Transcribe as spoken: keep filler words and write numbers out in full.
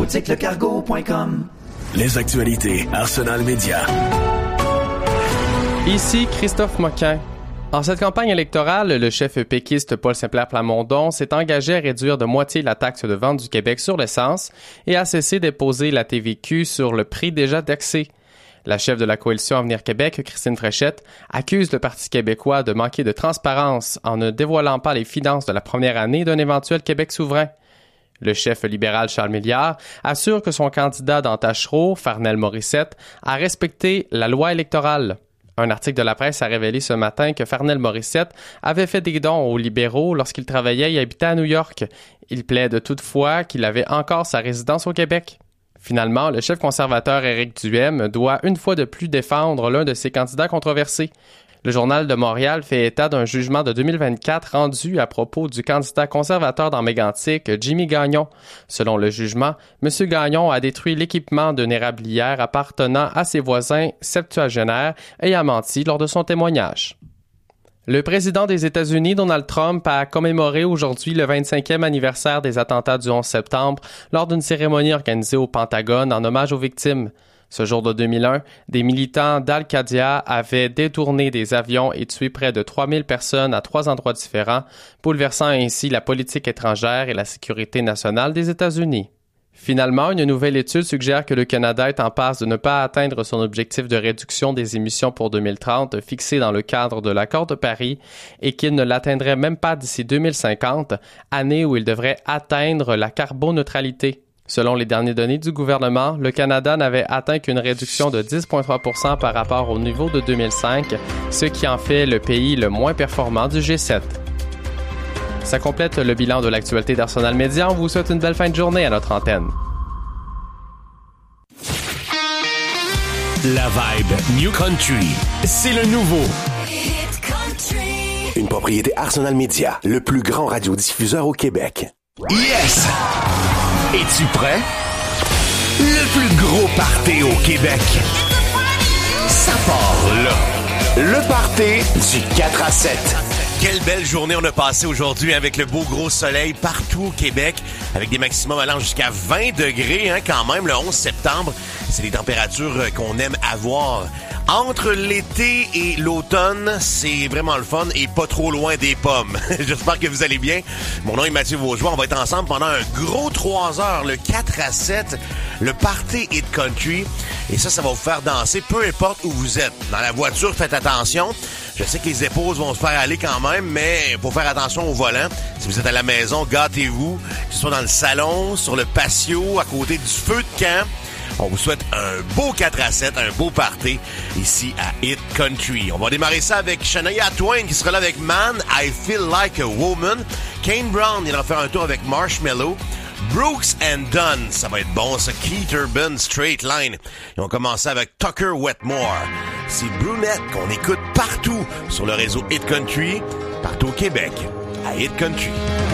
boutique le cargo point com. Les actualités Arsenal Média. Ici Christophe Moquin. En cette campagne électorale, le chef péquiste Paul Saint-Pierre Plamondon s'est engagé à réduire de moitié la taxe de vente du Québec sur l'essence et à cesser d'imposer la T V Q sur le prix déjà taxé. La chef de la coalition Avenir Québec, Christine Fréchette, accuse le Parti québécois de manquer de transparence en ne dévoilant pas les finances de la première année d'un éventuel Québec souverain. Le chef libéral Charles Milliard assure que son candidat dans Tachereau, Farnell Morissette, a respecté la loi électorale. Un article de la presse a révélé ce matin que Farnell Morissette avait fait des dons aux libéraux lorsqu'il travaillait et habitait à New York. Il plaide toutefois qu'il avait encore sa résidence au Québec. Finalement, le chef conservateur Éric Duhaime doit une fois de plus défendre l'un de ses candidats controversés. Le Journal de Montréal fait état d'un jugement de deux mille vingt-quatre rendu à propos du candidat conservateur dans Mégantic, Jimmy Gagnon. Selon le jugement, M. Gagnon a détruit l'équipement d'une érablière appartenant à ses voisins septuagénaires et a menti lors de son témoignage. Le président des États-Unis, Donald Trump, a commémoré aujourd'hui le vingt-cinquième anniversaire des attentats du onze septembre lors d'une cérémonie organisée au Pentagone en hommage aux victimes. Ce jour de deux mille un, des militants d'Al-Qaïda avaient détourné des avions et tué près de trois mille personnes à trois endroits différents, bouleversant ainsi la politique étrangère et la sécurité nationale des États-Unis. Finalement, une nouvelle étude suggère que le Canada est en passe de ne pas atteindre son objectif de réduction des émissions pour deux mille trente fixé dans le cadre de l'Accord de Paris et qu'il ne l'atteindrait même pas d'ici deux mille cinquante, année où il devrait atteindre la carboneutralité. Selon les dernières données du gouvernement, le Canada n'avait atteint qu'une réduction de dix virgule trois pour cent par rapport au niveau de deux mille cinq, ce qui en fait le pays le moins performant du G sept. Ça complète le bilan de l'actualité d'Arsenal Média. On vous souhaite une belle fin de journée à notre antenne. La vibe New Country, c'est le nouveau. Une propriété Arsenal Média, le plus grand radiodiffuseur au Québec. Yes! Es-tu prêt? Le plus gros party au Québec. Ça part là. Le party du quatre à sept. Quelle belle journée on a passé aujourd'hui avec le beau gros soleil partout au Québec, avec des maximums allant jusqu'à vingt degrés, hein, quand même, le onze septembre. C'est les températures qu'on aime avoir. Entre l'été et l'automne, c'est vraiment le fun et pas trop loin des pommes. J'espère que vous allez bien. Mon nom est Mathieu Vaugeois. On va être ensemble pendant un gros trois heures, le quatre à sept, le Party Hit Country. Et ça, ça va vous faire danser, peu importe où vous êtes. Dans la voiture, faites attention. Je sais que les épaules vont se faire aller quand même, mais il faut faire attention au volant. Si vous êtes à la maison, gâtez-vous. Que ce soit dans le salon, sur le patio, à côté du feu de camp. On vous souhaite un beau quatre à sept, un beau party ici à Hit Country. On va démarrer ça avec Shania Twain qui sera là avec Man, I Feel Like a Woman. Kane Brown, il va faire un tour avec Marshmello. Brooks and Dunn, ça va être bon, ça. Keith Urban, Straight Line. Et on commence avec Tucker Wetmore. C'est Brunette qu'on écoute partout sur le réseau Hit Country, partout au Québec, à Hit Country.